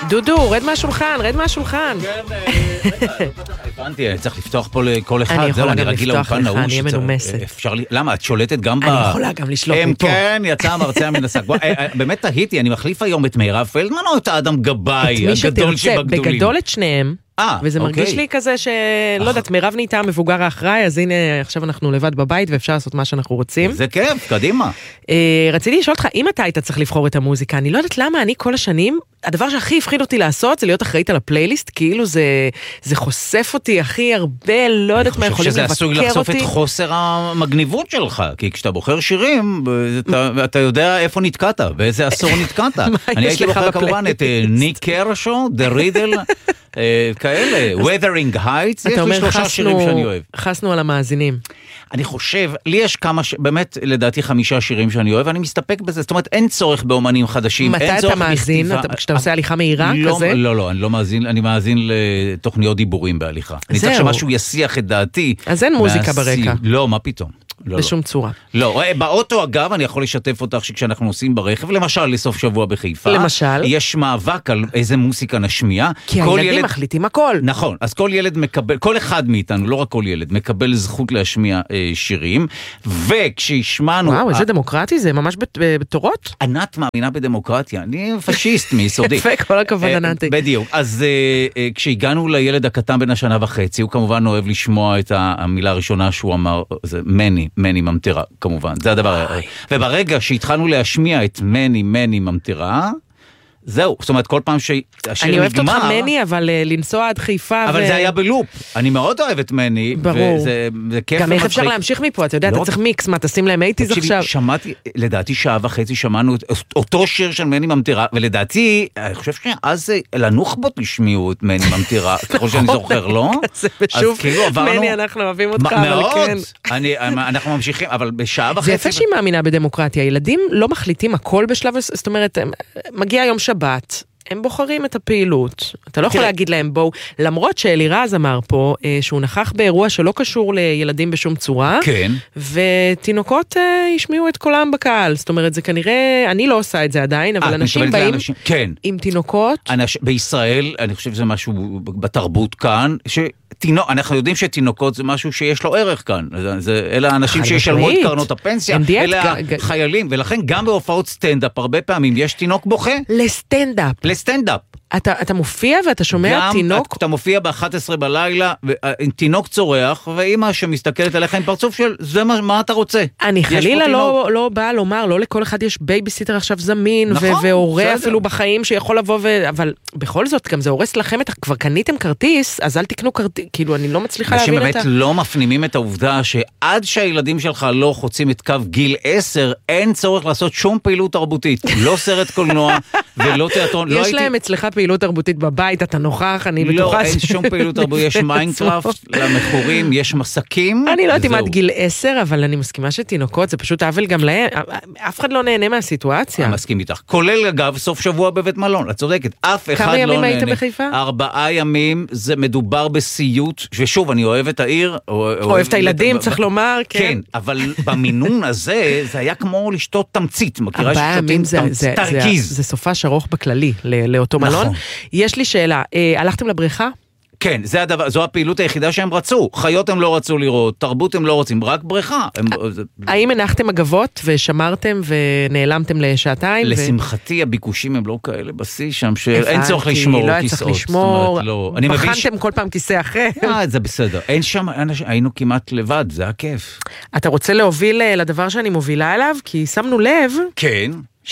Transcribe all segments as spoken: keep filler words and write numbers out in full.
דודו, רד מהשולחן, רד מהשולחן. הבנתי, אני צריך לפתוח פה לכל אחד. אני יכולה גם לפתוח לך, אני אהיה מנומסת. למה, את שולטת גם ב... אני יכולה גם לשלוח מפה. כן, יצא המרצה מן השק. באמת תהיתי, אני מחליף היום את מירב פלדמן או את האדם גבאי, הגדול שבגדולים? בגדול את שניהם. אה, וזה אוקיי. מרגיש לי כזה שלא יודעת, מירב נהייתה המבוגר האחראי, אז הנה, עכשיו אנחנו לבד בבית ואפשר לעשות מה שאנחנו רוצים. זה כיף, קדימה. אה, רציתי לשאול אותך, אם אתה היית צריך לבחור את המוזיקה, אני לא יודעת למה אני כל השנים, הדבר שהכי הפחיד אותי לעשות, זה להיות אחראית על הפלייליסט, כאילו זה, זה חושף אותי הכי הרבה, לא יודעת מה יכולים לבקר אותי. אני חושב שזה עשוי לחשוף את חוסר המגניבות שלך, כי כשאתה בוחר שירים, אתה, אתה יודע איפה נתקעת, באיזה עשור נתקעת. אני הייתי בוחר כמובן את ניק קרשו, The Riddle, כאלה, Wuthering Heights, יש לי שלושה שירים שאני אוהב. חסנו על המאזינים. אני חושב, לי יש כמה, באמת לדעתי חמישה שירים שאני אוהב, ואני מסתפק בזה, זאת אומרת, אין צורך באומנים חדשים. מתי אתה מאזין? כשאתה עושה הליכה מהירה כזה? לא, לא, אני לא מאזין, אני מאזין לתוכניות דיבורים בהליכה. אני צריך שמשהו יסיח את דעתי. אז אין מוזיקה ברקע. לא, מה פתאום? לא, בשום לא. צורה. לא, באוטו אגב, אני יכול לשתף אותך שכשאנחנו נוסעים ברכב, למשל לסוף שבוע בחיפה, למשל, יש מאבק על איזה מוסיקה נשמיע. כי הילדים ילד... מחליטים הכל. נכון, אז כל ילד מקבל, כל אחד מאיתנו, לא רק כל ילד, מקבל זכות להשמיע אה, שירים, וכשישמענו... וואו, איזה דמוקרטי זה, ממש בתורות? ענת מאמינה בדמוקרטיה, אני פשיסט מיסודי. יפה, כל הכבוד ענתי. בדיוק, אז אה, אה, כשהגענו לילד הקטן בין השנה וחצי, הוא כמובן אוהב לשמוע את המילה הראשונה שהוא אמר, זה מני. מני ממטרה, כמובן, זה הדבר. וברגע שהתחלנו להשמיע את מני, מני ממטרה, זהו, זאת אומרת, כל פעם שהשיר נגמר... אני אוהבת אותך מני, אבל לנסוע עד חיפה... אבל זה היה בלופ. אני מאוד אוהב את מני. ברור. זה כיף. גם איך אפשר להמשיך מפה? אתה יודע, אתה צריך מיקס, מה, תשים להם אייטיז עכשיו? שמעתי, לדעתי שעה וחצי שמענו אותו שיר של מני ממטרה, ולדעתי, אני חושב שאז לנוחבות השמיעו את מני ממטרה, ככל שאני זוכר, לא? זה ושוב, מני, אנחנו אוהבים אותך, אבל כן. אנחנו ממשיכים, אבל בשעה וחצי... זה יפה שהיא מאמינה בדמוקרטיה. ילדים לא מחליטים הכל בשלב, זאת אומרת, מגיע יום שבת, הם בוחרים את הפעילות. אתה לא יכול להגיד להם בואו, למרות שאלירז אמר פה, שהוא נכח באירוע שלא קשור לילדים בשום צורה, כן. ותינוקות ישמיעו את קולם בקהל. זאת אומרת, זה כנראה, אני לא עושה את זה עדיין, אבל אנשים באים כן. עם תינוקות. בישראל, אני חושב שזה משהו בתרבות כאן, ש... תינוק, אנחנו יודעים שתינוקות זה משהו שיש לו ערך כאן. זה, זה, אלה האנשים שישלמו את קרנות הפנסיה, אלה החיילים, ולכן גם בהופעות סטנדאפ, הרבה פעמים יש תינוק בוכה. לסטנדאפ. לסטנדאפ. אתה, אתה מופיע ואתה שומע תינוק? גם אתה מופיע ב-אחת עשרה בלילה, תינוק צורח, ואמא שמסתכלת עליך עם פרצוף של, זה מה, מה אתה רוצה? אני חלילה לא, לא באה לומר, לא לכל אחד יש בייביסיטר עכשיו זמין, נכון, והורה אפילו בחיים שיכול לבוא, ו... אבל בכל זאת, גם זה הורס לכם את, כבר קניתם כרטיס, אז אל תקנו כרטיס, כאילו אני לא מצליחה להבין את ה... אנשים באמת לא מפנימים את העובדה, שעד שהילדים שלך לא חוצים את קו גיל עשר, אין צורך לעשות שום פעילות תרבותית, לא סרט קולנוע, ולא תיאטרון. יש להם אצלך פעילות תרבותית בבית, אתה נוכח, אני בטוחה... לא, אין שום פעילות תרבותית, יש מיינקראפט למכורים, יש מסקים. אני לא יודעת אם עד גיל עשר, אבל אני מסכימה שתינוקות, זה פשוט עוול גם להם, אף אחד לא נהנה מהסיטואציה. אני מסכים איתך. כולל אגב, סוף שבוע בבית מלון, את צודקת, אף אחד לא נהנה. כמה ימים היית בחיפה? ארבעה ימים, זה מדובר בסיוט, ושוב, אני אוהב את העיר. אוהב את הילדים, צריך לומר, כן. כן, אבל במינון הזה, זה היה כמו לשתות תמצית, מכירה ששתותים תרכיז. זה סופש ארוך בכללי, לאותו מלון. יש לי שאלה, הלכתם לבריכה? כן, זה הדבר, זו הפעילות היחידה שהם רצו. חיות הם לא רצו לראות, תרבות הם לא רוצים, רק בריכה. הם... האם הנחתם אגבות ושמרתם ונעלמתם לשעתיים? לשמחתי, ו... הביקושים הם לא כאלה בשיא שם, שאין צורך לשמור לא כיסאות. צריך לשמור, לא... בחנתם ש... כל פעם כיסא אחר. אה, זה בסדר. אין שם, היינו כמעט לבד, זה הכיף. אתה רוצה להוביל לדבר שאני מובילה אליו? כי שמנו לב... כן.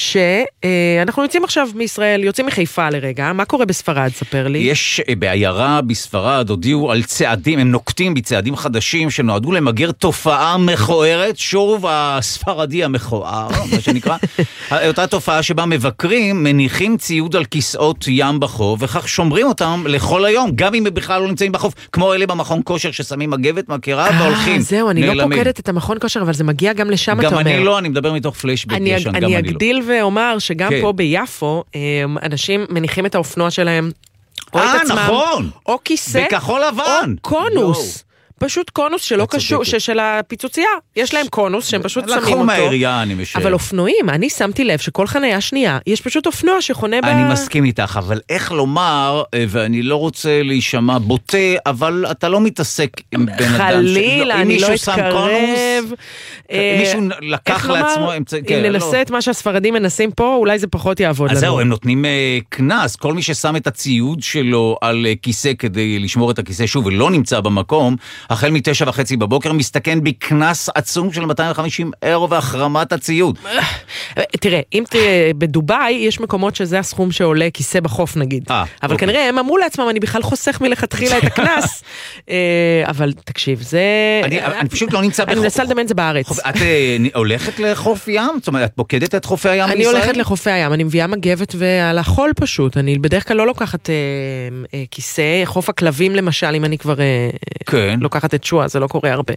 שאנחנו יוצאים עכשיו מישראל, יוצאים מחיפה לרגע, מה קורה בספרד, ספר לי? יש בעיירה בספרד, הודיעו על צעדים, הם נוקטים בצעדים חדשים שנועדו למגר תופעה מכוערת, שוב הספרדי המכוער, מה שנקרא, אותה תופעה שבה מבקרים מניחים ציוד על כיסאות ים בחוף, וכך שומרים אותם לכל היום, גם אם הם בכלל לא נמצאים בחוף, כמו אלה במכון כושר ששמים מגבת מהקירה והולכים. זהו, אני לא פוקדת את המכון כושר, אבל זה מגיע גם לשם, אתה אומר. גם אני לא, אני מדבר מתוך פלשבק, אני אגדיל ואומר שגם כן. פה ביפו, אנשים מניחים את האופנוע שלהם, או 아, את עצמם, נכון. או כיסא, בכחול לבן. או קונוס. פשוט קונוס שלא קשור, של הפיצוצייה, יש להם קונוס שהם פשוט שמים אותו. לקחו מהעירייה, אני משער. אבל אופנועים, אני שמתי לב שכל חניה שנייה, יש פשוט אופנוע שחונה ב... אני מסכים איתך, אבל איך לומר, ואני לא רוצה להישמע בוטה, אבל אתה לא מתעסק עם בן אדם. חלילה, אני לא אתקרב. מישהו לקח לעצמו... אם ננסה את מה שהספרדים מנסים פה, אולי זה פחות יעבוד לנו. אז זהו, הם נותנים כנס, כל מי ששם את הציוד שלו על כיסא כדי לשמור את הכיסא שוב, ולא נמצא במקום, החל מתשע וחצי בבוקר, מסתכן בכנס עצום של מאתיים וחמישים אירו והחרמת הציוד. תראה, אם תראה, בדוביי יש מקומות שזה הסכום שעולה כיסא בחוף נגיד. אבל כנראה הם אמרו לעצמם, אני בכלל חוסך מלכתחילה את הכנס. אבל תקשיב, זה... אני פשוט לא נמצא בחוף. אני מנסה לדמיין זה בארץ. את הולכת לחוף ים? זאת אומרת, את פוקדת את חופי הים בישראל? אני הולכת לחופי הים, אני מביאה מגבת ועל החול פשוט. אני בדרך כלל לא לוקחת כיסא, חוף הכלבים למשל, אם אני כבר לוקחת את שואה, זה לא קורה הרבה.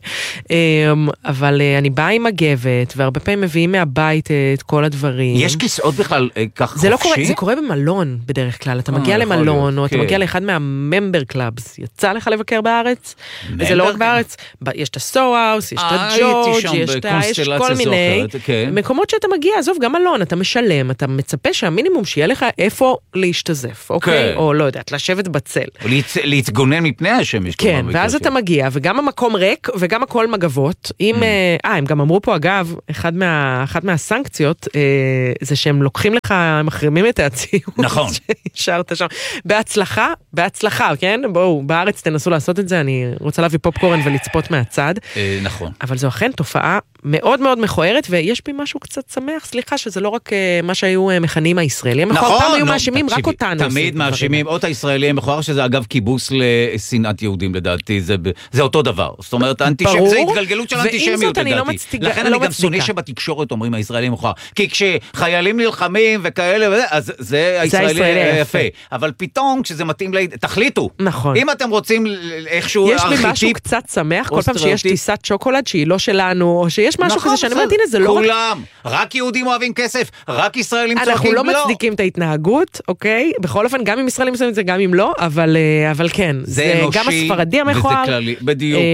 אבל אני באה עם מגבת, והרבה פעמים מביאים מהבית את כל הדברים. יש כיסאות בכלל כך חופשי? זה לא קורה, זה קורה במלון בדרך כלל. אתה מגיע למלון, או אתה מגיע לאחד מהממבר קלאבס. יצא לך לבקר בארץ? וזה לא רק בארץ. יש את הסו-האוס, יש את הג'ורג', יש כל מיני מקומות שאתה מגיע, עזוב, גם מלון, אתה משלם, אתה מצפה שהמינימום שיהיה לך איפה להשתזף, אוקיי? או לא יודעת, לשבת בצל. או להתגונן מפני השמש. כן, ואז אתה מגיע, וגם המקום ריק, וגם הכל מגבות. אם, אה, הם גם אמרו פה, אגב, אחד מה, אחת מהסנקציות, זה שהם לוקחים לך, הם מחרימים את הציוד. נכון. ששארת שם. בהצלחה, בהצלחה, כן? בואו, בארץ תנסו לעשות את זה, אני רוצה להביא פופקורן ולצפות מהצד. נכון. אבל זו אכן תופעה מאוד מאוד מכוערת, ויש בי משהו קצת שמח, סליחה, שזה לא רק מה שהיו מכנים הישראלים. נכון. פעם היו מאשימים רק אותנו. תמיד מאשימים, או את הישראלים מכוער, שזה אגב כיבוס לשנאת יהודים לדעתי, זה אותו דבר. זאת אומרת, זה התגלגלות של אנטישמיות לדעתי. לכן אני גם שונא שבתקשורת אומרים הישראלים מכוער. כי כשחיילים נלחמים וכאלה, אז זה הישראלי יפה. אבל פתאום כשזה מתאים, תחליטו. נכון. אם אתם רוצים איכשהו יש לי משהו קצת שמח, כל פעם שיש טיסת שוקולד שהיא לא שלנו, או שיש משהו כזה שאני אומרת, הנה זה לא... כולם, רק יהודים אוהבים כסף, רק ישראלים צוחקים, אנחנו לא מצדיקים את ההתנהגות, אוקיי? בכל אופן, גם אם ישראלים עושים את זה, גם אם לא, אבל כן, זה גם הספרדי המכוער, בדיוק.